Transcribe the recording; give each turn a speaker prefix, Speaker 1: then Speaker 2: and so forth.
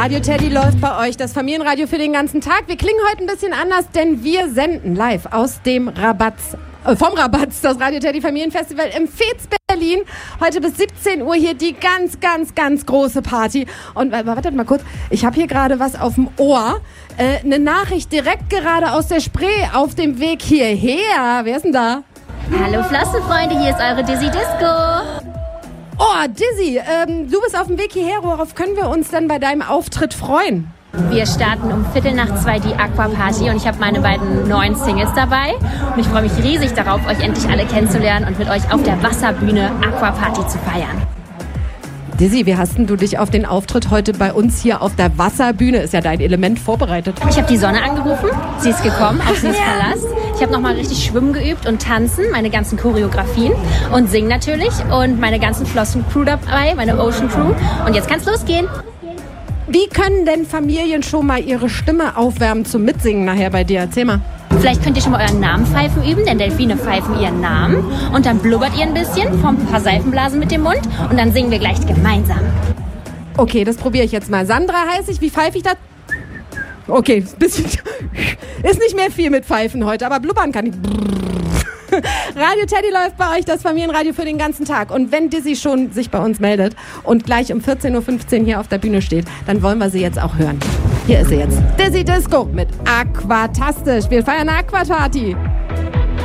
Speaker 1: Radio Teddy läuft bei euch, das Familienradio für den ganzen Tag. Wir klingen heute ein bisschen anders, denn wir senden live aus dem vom Rabatz, das Radio Teddy Familienfestival im Veets Berlin. Heute bis 17 Uhr hier die ganz große Party. Und wartet mal kurz, ich habe hier gerade was auf dem Ohr. Eine Nachricht direkt gerade aus der Spree auf dem Weg hierher. Wer ist denn da?
Speaker 2: Hallo Flossenfreunde, hier ist eure Dizzy Disco.
Speaker 1: Oh, Dizzy, du bist auf dem Weg hierher. Worauf können wir uns denn bei deinem Auftritt freuen?
Speaker 2: Wir starten um 1:45 die Aquaparty und ich habe meine beiden neuen Singles dabei. Und ich freue mich riesig darauf, euch endlich alle kennenzulernen und mit euch auf der Wasserbühne Aquaparty zu feiern.
Speaker 1: Dizzy, wie hast denn du dich auf den Auftritt heute bei uns hier auf der Wasserbühne, ist ja dein Element, vorbereitet?
Speaker 2: Ich habe die Sonne angerufen, sie ist gekommen, auf sie ist Palast. Ich habe nochmal richtig schwimmen geübt und tanzen, meine ganzen Choreografien und singen natürlich und meine ganzen Flossen-Crew dabei, meine Ocean Crew. Und jetzt kann's losgehen.
Speaker 1: Wie können denn Familien schon mal ihre Stimme aufwärmen zum Mitsingen nachher bei dir? Erzähl mal.
Speaker 2: Vielleicht könnt ihr schon mal euren Namen pfeifen üben, denn Delfine pfeifen ihren Namen. Und dann blubbert ihr ein bisschen, formt ein paar Seifenblasen mit dem Mund und dann singen wir gleich gemeinsam.
Speaker 1: Okay, das probiere ich jetzt mal. Sandra heiße ich, wie pfeife ich das? Okay, bisschen, ist nicht mehr viel mit Pfeifen heute, aber blubbern kann ich. Radio Teddy läuft bei euch, das Familienradio für den ganzen Tag. Und wenn Dizzy schon sich bei uns meldet und gleich um 14:15 Uhr hier auf der Bühne steht, dann wollen wir sie jetzt auch hören. Hier ist sie jetzt. Dizzy Disco mit Aquatastisch. Wir feiern eine Aquaparty.